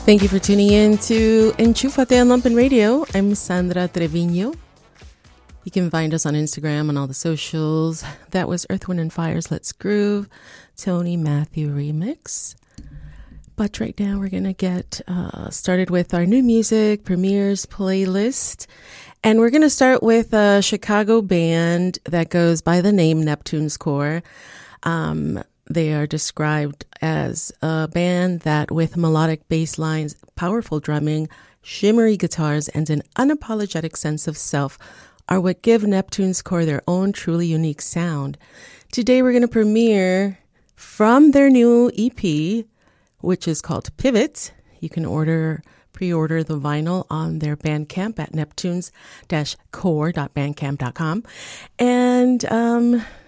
Thank you for tuning in to Enchúfate on Lumpen Radio. I'm Sandra Trevino. You can find us on Instagram and all the socials. That was Earth, Wind, and Fire's Let's Groove, Tony Matthew remix. But right now we're going to get started with our new music premieres playlist. And we're going to start with a Chicago band that goes by the name Neptune's Core. They are described as a band that with melodic bass lines, powerful drumming, shimmery guitars, and an unapologetic sense of self are what give Neptune's Core their own truly unique sound. Today we're going to premiere from their new EP, which is called Pivot. You can pre-order the vinyl on their Bandcamp at neptunes-core.bandcamp.com. And